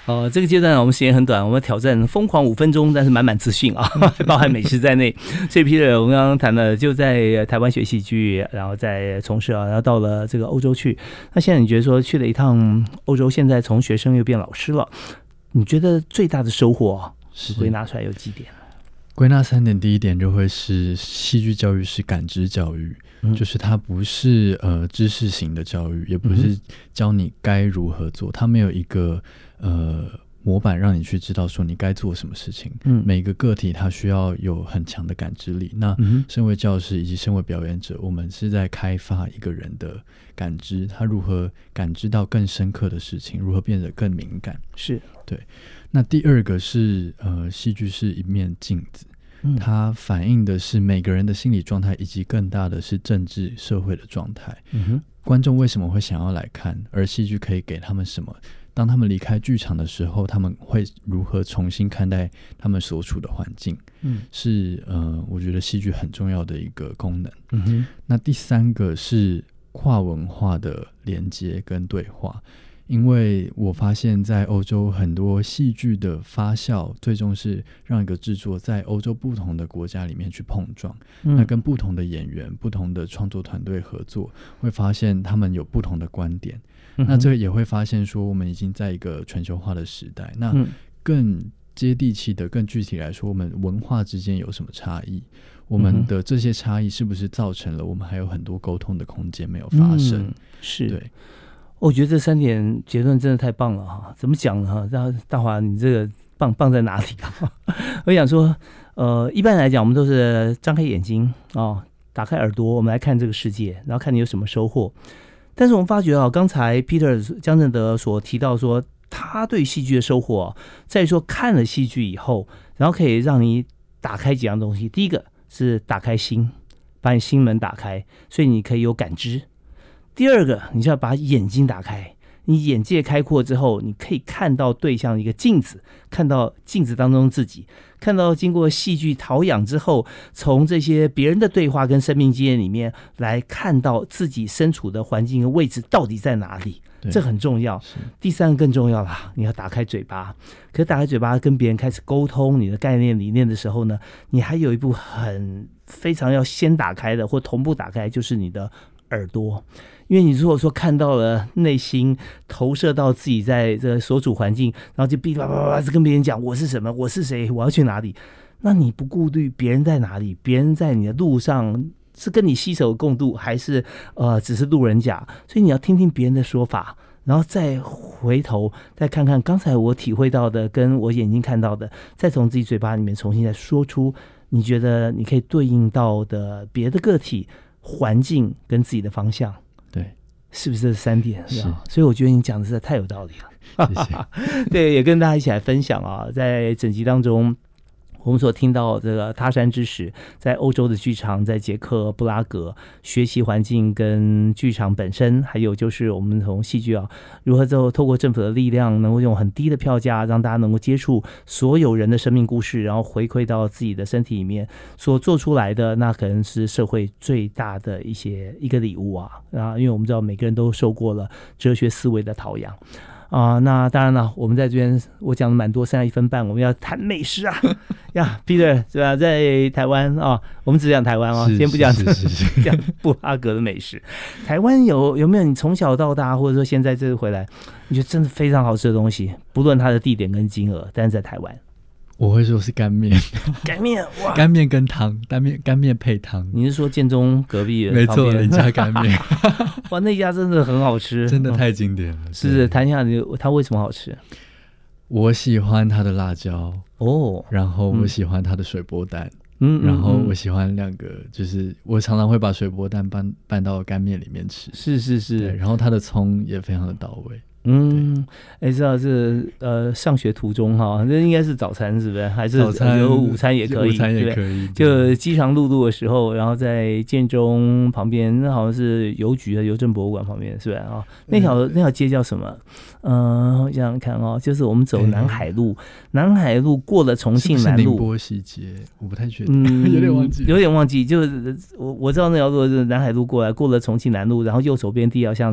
这个阶段我们时间很短，我们挑战疯狂5分钟，但是满满资讯啊，包含美食在内。所以 Peter 我们刚刚谈了，就在台湾学戏剧，然后在从事然后到了这个欧洲去。那现在你觉得说去了一趟欧洲，现在从学生又变老师了，你觉得最大的收获归纳出来有几点？ 归纳3点，第一点就会是戏剧教育是感知教育，就是它不是知识型的教育，也不是教你该如何做，它没有一个模板让你去知道说你该做什么事情。每个个体它需要有很强的感知力。那身为教师以及身为表演者，我们是在开发一个人的感知，他如何感知到更深刻的事情，如何变得更敏感。 是对。那第二个是戏剧是一面镜子，它反映的是每个人的心理状态，以及更大的是政治社会的状态。观众为什么会想要来看，而戏剧可以给他们什么？当他们离开剧场的时候，他们会如何重新看待他们所处的环境？是我觉得戏剧很重要的一个功能。那第3个是跨文化的连接跟对话。因为我发现在欧洲很多戏剧的发酵最终是让一个制作在欧洲不同的国家里面去碰撞，那跟不同的演员不同的创作团队合作，会发现他们有不同的观点。那这个也会发现说我们已经在一个全球化的时代，那更接地气的更具体来说，我们文化之间有什么差异，我们的这些差异是不是造成了我们还有很多沟通的空间没有发生。 是对， 我觉得这3点结论真的太棒了哈！怎么讲呢？大华，你这个棒在哪里啊？我想说，一般来讲，我们都是张开眼睛打开耳朵，我们来看这个世界，然后看你有什么收获。但是我们发觉刚才 Peter 江正德所提到说，他对戏剧的收获在于说看了戏剧以后，然后可以让你打开几样东西。第一个是打开心，把你心门打开，所以你可以有感知。第二个，你就要把眼睛打开，你眼界开阔之后，你可以看到对象一个镜子，看到镜子当中自己，看到经过戏剧陶养之后，从这些别人的对话跟生命经验里面来看到自己身处的环境的位置到底在哪里，这很重要。第3个更重要啦，你要打开嘴巴。可是打开嘴巴跟别人开始沟通你的概念理念的时候呢，你还有一部非常要先打开的或同步打开，就是你的耳朵。因为你如果说看到了内心投射到自己在这个所处环境，然后就噼里啪啦跟别人讲我是什么，我是谁，我要去哪里，那你不顾虑别人在哪里，别人在你的路上是跟你携手共度，还是只是路人甲，所以你要听听别人的说法，然后再回头再看看刚才我体会到的跟我眼睛看到的，再从自己嘴巴里面重新再说出你觉得你可以对应到的别的个体、环境跟自己的方向。 对， 是不是这3点？ 是， 所以我觉得你讲的实在太有道理了。 谢谢。 对，也跟大家一起来分享啊，在整集当中，我们所听到这个他山之石，在欧洲的剧场，在捷克布拉格学习环境跟剧场本身，还有就是我们从戏剧如何透过政府的力量，能够用很低的票价让大家能够接触所有人的生命故事，然后回馈到自己的身体里面所做出来的，那可能是社会最大的一个礼物啊！因为我们知道每个人都受过了哲学思维的陶养。那当然了，我们在这边我讲了蛮多，剩下1分半，我们要谈美食啊呀 ，Peter 是吧？在台湾我们只讲台湾先不讲讲布拉格的美食。台湾有没有你从小到大，或者说现在这次回来，你觉得真的非常好吃的东西？不论它的地点跟金额，但是在台湾。 我会说是干面。 干面哇， 干面跟汤，干面配汤。 你是说建中隔壁的？ 没错，人家干面。 哇，那家真的很好吃， 真的太经典了。 是，谈一下它为什么好吃？ 我喜欢它的辣椒然后我喜欢它的水波蛋。然后我喜欢2个，就是我常常会把水波蛋拌到干面里面吃。 是。 然后它的葱也非常的到位。 知道这上学途中这应该是早餐是不是？还是有午餐也可以？午餐也可以。就饥肠辘辘的时候，然后在建中旁边，那好像是邮局的邮政博物馆旁边，是不是那条街叫什么？我想想看就是我们走南海路，南海路过了重庆南路， 是宁波西街，我不太确定，有点忘记。就是我知道那条路是南海路过来，过了重庆南路，然后右手边第一条巷子。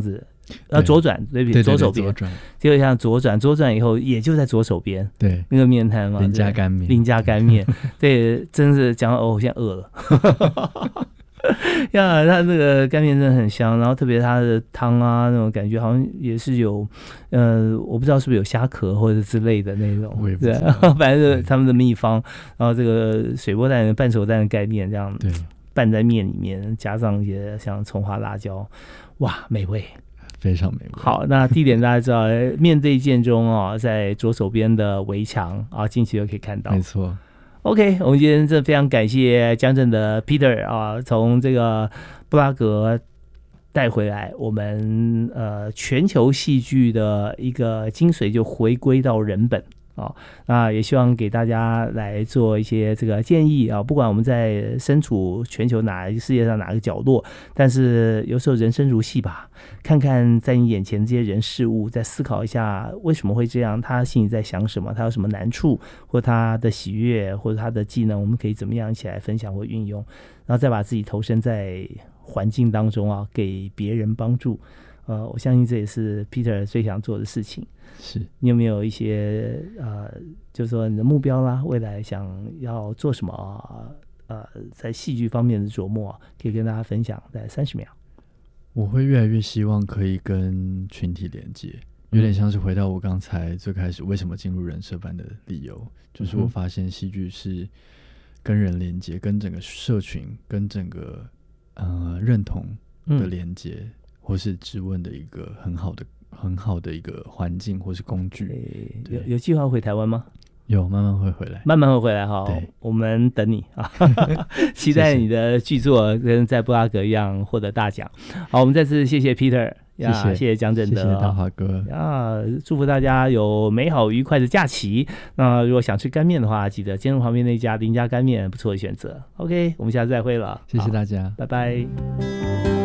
左转，对不起，左手边，就像左转以后，也就在左手边， 对， 那个面摊嘛， 林家干面， 对，真是讲到我现在饿了。呀，它那个干面真的很香，然后特别它的汤啊，那种感觉好像也是有，我不知道是不是有虾壳或者之类的那种，对，反正是他们的秘方，然后这个水波蛋、半熟蛋的概念这样， 对， 拌在面里面，加上一些像葱花、辣椒，哇，美味。 非常美味。 好，那地点大家知道，面对建中啊，在左手边的围墙啊，进去就可以看到。 没错。 OK， 我们今天真的非常感谢江镇的 Peter 啊，从这个布拉格带回来我们全球戏剧的一个精髓，就回归到人本。那也希望给大家来做一些这个建议啊，不管我们在身处全球世界上哪个角落，但是有时候人生如戏吧，看看在你眼前这些人事物，再思考一下为什么会这样，他心里在想什么，他有什么难处，或他的喜悦，或者他的技能，我们可以怎么样一起来分享或运用，然后再把自己投身在环境当中啊，给别人帮助。我相信这也是 Peter 最想做的事情。 是， 你有没有一些就是说你的目标啦，未来想要做什么在戏剧方面的琢磨可以跟大家分享，在30秒。 我会越来越希望可以跟群体连接，有点像是回到我刚才最开始为什么进入人社班的理由，就是我发现戏剧是跟人连接，跟整个社群，跟整个认同的连接，或是质问的一个很好的一个环境或是工具。 有计划回台湾吗？ 有，慢慢会回来， 哈，我们等你啊，期待你的剧作跟在布拉格一样获得大奖。好，我们再次谢谢 Peter， 谢谢江镇德， 谢谢大华哥祝福大家有美好愉快的假期。那如果想吃干面的话，记得建中旁边那家林家干面不错的选择。OK， 我们下次再会了， 谢谢大家， 拜拜。